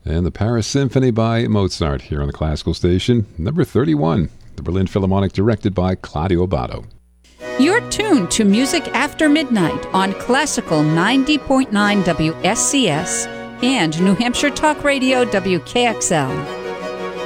And the Paris Symphony by Mozart here on the Classical Station. Number 31, the Berlin Philharmonic, directed by Claudio Abbado. You're tuned to Music After Midnight on Classical 90.9 WSCS and New Hampshire Talk Radio WKXL.